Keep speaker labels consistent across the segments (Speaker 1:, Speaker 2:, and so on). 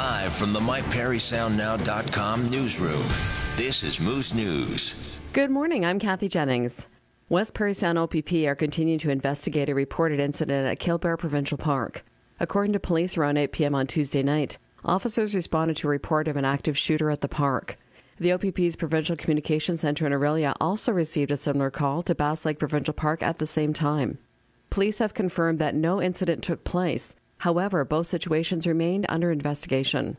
Speaker 1: Live from the MyPerrySoundNow.com newsroom, this is Moose News.
Speaker 2: Good morning, I'm Kathy Jennings. West Parry Sound OPP are continuing to investigate a reported incident at Kilbear Provincial Park. According to police, around 8 p.m. on Tuesday night, officers responded to a report of an active shooter at the park. The OPP's Provincial Communications Centre in Orillia also received a similar call to Bass Lake Provincial Park at the same time. Police have confirmed that no incident took place. However, both situations remained under investigation.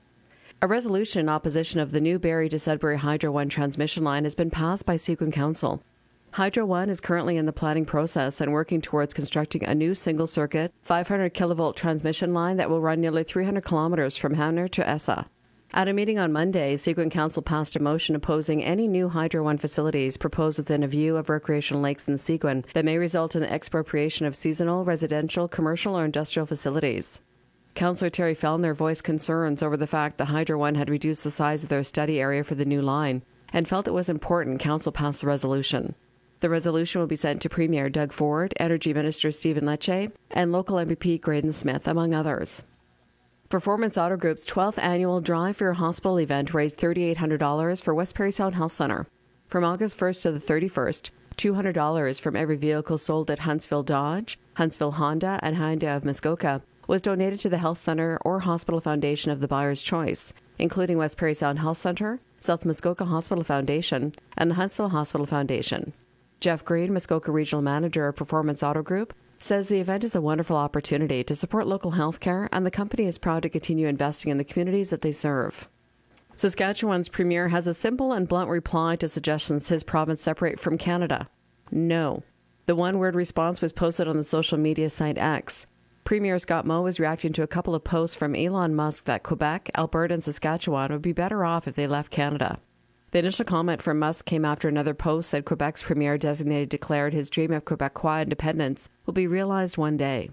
Speaker 2: A resolution in opposition of the new Barrie to Sudbury Hydro One transmission line has been passed by Sequin Council. Hydro One is currently in the planning process and working towards constructing a new single-circuit, 500-kilovolt transmission line that will run nearly 300 kilometres from Hanner to Essa. At a meeting on Monday, Sequin Council passed a motion opposing any new Hydro One facilities proposed within a view of recreational lakes in Sequin that may result in the expropriation of seasonal, residential, commercial or industrial facilities. Councillor Terry Fellner voiced concerns over the fact that Hydro One had reduced the size of their study area for the new line and felt it was important Council pass the resolution. The resolution will be sent to Premier Doug Ford, Energy Minister Stephen Lecce, and local MVP Graydon Smith, among others. Performance Auto Group's 12th annual Drive for Your Hospital event raised $3,800 for West Parry Sound Health Centre. From August 1st to the 31st, $200 from every vehicle sold at Huntsville Dodge, Huntsville Honda, and Hyundai of Muskoka was donated to the Health Centre or Hospital Foundation of the buyer's choice, including West Parry Sound Health Centre, South Muskoka Hospital Foundation, and the Huntsville Hospital Foundation. Jeff Green, Muskoka Regional Manager of Performance Auto Group, says the event is a wonderful opportunity to support local healthcare, and the company is proud to continue investing in the communities that they serve. Saskatchewan's Premier has a simple and blunt reply to suggestions his province separate from Canada. No. The one-word response was posted on the social media site X. Premier Scott Moe was reacting to a couple of posts from Elon Musk that Quebec, Alberta, and Saskatchewan would be better off if they left Canada. The initial comment from Musk came after another post said Quebec's Premier designated declared his dream of Quebecois independence will be realized one day.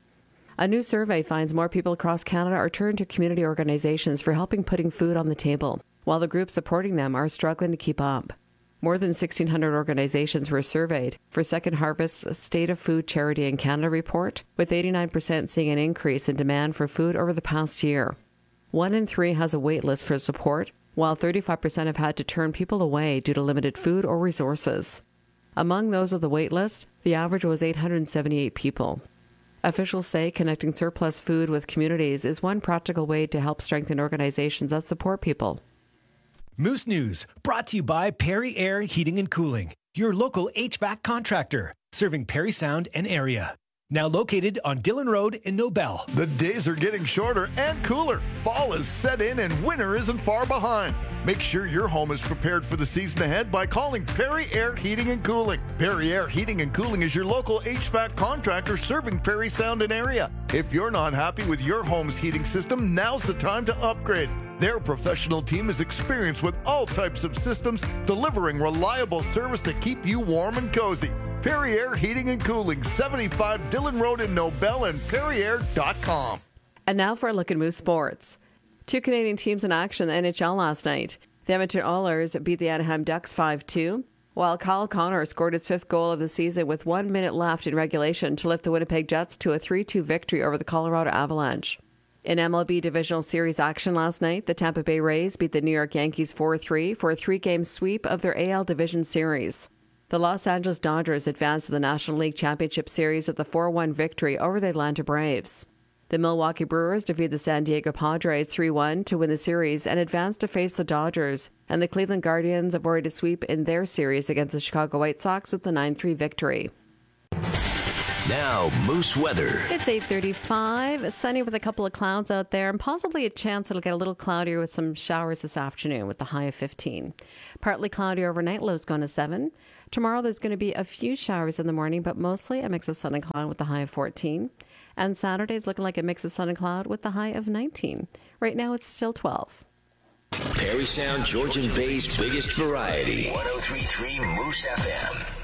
Speaker 2: A new survey finds more people across Canada are turned to community organizations for helping putting food on the table, while the groups supporting them are struggling to keep up. More than 1,600 organizations were surveyed for Second Harvest's State of Food Charity in Canada report, with 89% seeing an increase in demand for food over the past year. 1 in 3 has a wait list for support, while 35% have had to turn people away due to limited food or resources. Among those of the wait list, the average was 878 people. Officials say connecting surplus food with communities is one practical way to help strengthen organizations that support people.
Speaker 3: Moose News, brought to you by Perry Air Heating and Cooling, your local HVAC contractor, serving Perry Sound and area. Now located on Dillon Road in Nobel.
Speaker 4: The days are getting shorter and cooler. Fall is set in and winter isn't far behind. Make sure your home is prepared for the season ahead by calling Perry Air Heating and Cooling. Perry Air Heating and Cooling is your local HVAC contractor serving Perry Sound and area. If you're not happy with your home's heating system, now's the time to upgrade. Their professional team is experienced with all types of systems, delivering reliable service to keep you warm and cozy. Perry Air Heating and Cooling, 75 Dillon Road in Nobel and perryair.com.
Speaker 2: And now for a look at Moose Sports. 2 Canadian teams in action in the NHL last night. The Edmonton Oilers beat the Anaheim Ducks 5-2, while Kyle Connor scored his 5th goal of the season with 1 minute left in regulation to lift the Winnipeg Jets to a 3-2 victory over the Colorado Avalanche. In MLB Divisional Series action last night, the Tampa Bay Rays beat the New York Yankees 4-3 for a 3-game sweep of their AL Division Series. The Los Angeles Dodgers advanced to the National League Championship Series with a 4-1 victory over the Atlanta Braves. The Milwaukee Brewers defeated the San Diego Padres 3-1 to win the series and advanced to face the Dodgers, and the Cleveland Guardians avoided a sweep in their series against the Chicago White Sox with the 9-3 victory.
Speaker 1: Now, Moose weather.
Speaker 2: It's 8:35, sunny with a couple of clouds out there, and possibly a chance it'll get a little cloudier with some showers this afternoon with the high of 15. Partly cloudy overnight, lows going to 7. Tomorrow there's going to be a few showers in the morning, but mostly a mix of sun and cloud with the high of 14. And Saturday's looking like a mix of sun and cloud with the high of 19. Right now it's still 12.
Speaker 1: Perry Sound, Georgian Bay's biggest variety.
Speaker 5: 103.3 Moose FM.